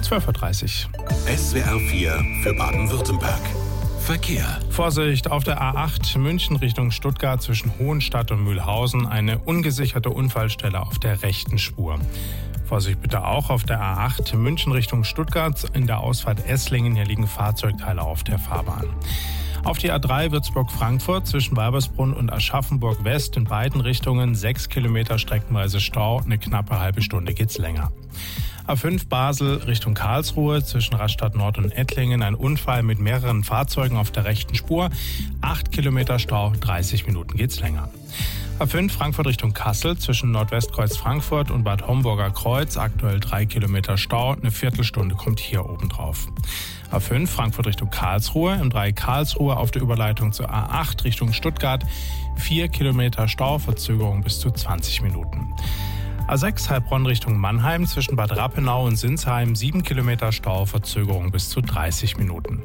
12.30 Uhr. SWR 4 für Baden-Württemberg. Verkehr. Vorsicht auf der A8 München Richtung Stuttgart zwischen Hohenstadt und Mühlhausen. Eine ungesicherte Unfallstelle auf der rechten Spur. Vorsicht bitte auch auf der A8 München Richtung Stuttgart in der Ausfahrt Esslingen. Hier liegen Fahrzeugteile auf der Fahrbahn. Auf die A3 Würzburg-Frankfurt zwischen Weibersbrunn und Aschaffenburg West in beiden Richtungen 6 Kilometer streckenweise Stau. Eine knappe halbe Stunde geht's länger. A5 Basel Richtung Karlsruhe zwischen Rastatt Nord und Ettlingen. Ein Unfall mit mehreren Fahrzeugen auf der rechten Spur. 8 Kilometer Stau, 30 Minuten geht's länger. A5 Frankfurt Richtung Kassel zwischen Nordwestkreuz Frankfurt und Bad Homburger Kreuz. Aktuell 3 Kilometer Stau. Eine Viertelstunde kommt hier oben drauf. A5 Frankfurt Richtung Karlsruhe. Im 3 Karlsruhe auf der Überleitung zur A8 Richtung Stuttgart. 4 Kilometer Stau, Verzögerung bis zu 20 Minuten. A6 Heilbronn Richtung Mannheim zwischen Bad Rappenau und Sinsheim 7 Kilometer Stau, Verzögerung bis zu 30 Minuten.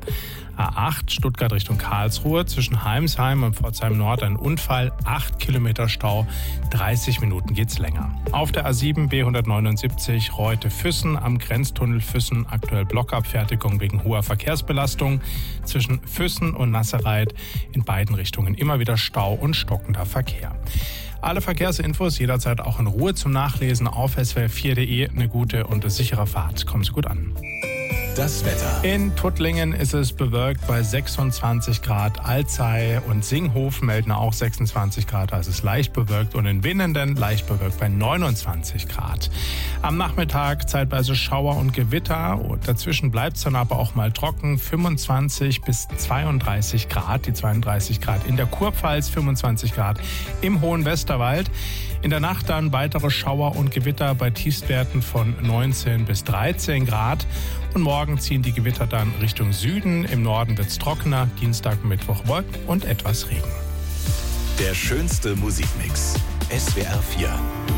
A8 Stuttgart Richtung Karlsruhe zwischen Heimsheim und Pforzheim Nord ein Unfall, 8 Kilometer Stau, 30 Minuten geht's länger. Auf der A7 B179 Reute-Füssen am Grenztunnel Füssen aktuell Blockabfertigung wegen hoher Verkehrsbelastung. Zwischen Füssen und Nassereit in beiden Richtungen immer wieder Stau und stockender Verkehr. Alle Verkehrsinfos jederzeit auch in Ruhe zum Nachlesen auf swr4.de. Eine gute und sichere Fahrt. Kommen Sie gut an. Das Wetter. In Tuttlingen ist es bewölkt bei 26 Grad. Alzey und Singhof melden auch 26 Grad, also es ist leicht bewölkt. Und in Winnenden leicht bewölkt bei 29 Grad. Am Nachmittag zeitweise Schauer und Gewitter. Und dazwischen bleibt es dann aber auch mal trocken. 25 bis 32 Grad. Die 32 Grad in der Kurpfalz, 25 Grad im Hohen Westerwald. In der Nacht dann weitere Schauer und Gewitter bei Tiefstwerten von 19 bis 13 Grad. Und morgen ziehen die Gewitter dann Richtung Süden. Im Norden wird es trockener. Dienstag und Mittwoch Wolken und etwas Regen. Der schönste Musikmix. SWR 4.